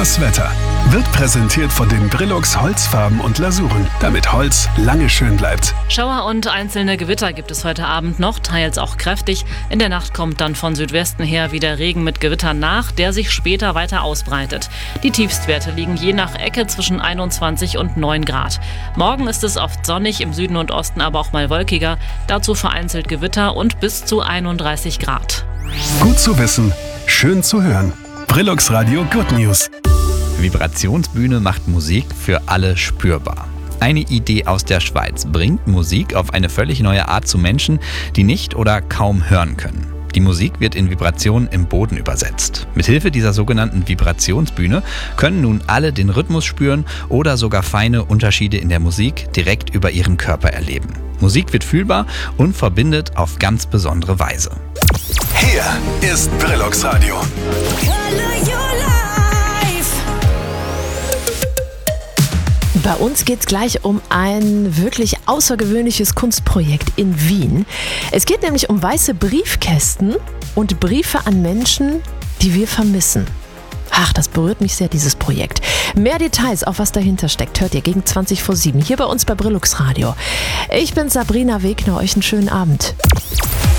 Das Wetter wird präsentiert von den Brillux Holzfarben und Lasuren, damit Holz lange schön bleibt. Schauer und einzelne Gewitter gibt es heute Abend noch, teils auch kräftig. In der Nacht kommt dann von Südwesten her wieder Regen mit Gewittern nach, der sich später weiter ausbreitet. Die Tiefstwerte liegen je nach Ecke zwischen 21 und 9 Grad. Morgen ist es oft sonnig, im Süden und Osten aber auch mal wolkiger. Dazu vereinzelt Gewitter und bis zu 31 Grad. Gut zu wissen, schön zu hören. Brillux Radio Good News. Vibrationsbühne macht Musik für alle spürbar. Eine Idee aus der Schweiz bringt Musik auf eine völlig neue Art zu Menschen, die nicht oder kaum hören können. Die Musik wird in Vibrationen im Boden übersetzt. Mithilfe dieser sogenannten Vibrationsbühne können nun alle den Rhythmus spüren oder sogar feine Unterschiede in der Musik direkt über ihren Körper erleben. Musik wird fühlbar und verbindet auf ganz besondere Weise. Hier ist Brillux Radio. Bei uns geht es gleich um ein wirklich außergewöhnliches Kunstprojekt in Wien. Es geht nämlich um weiße Briefkästen und Briefe an Menschen, die wir vermissen. Ach, das berührt mich sehr, dieses Projekt. Mehr Details, auf was dahinter steckt, hört ihr gegen 7:20 hier bei uns bei Brillux Radio. Ich bin Sabrina Wegner, euch einen schönen Abend.